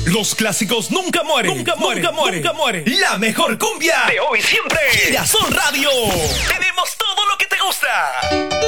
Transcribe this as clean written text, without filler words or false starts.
Los clásicos nunca mueren. Nunca mueren. Nunca mueren. Nunca mueren. La mejor cumbia de hoy siempre. Girasol Radio. Tenemos todo lo que te gusta.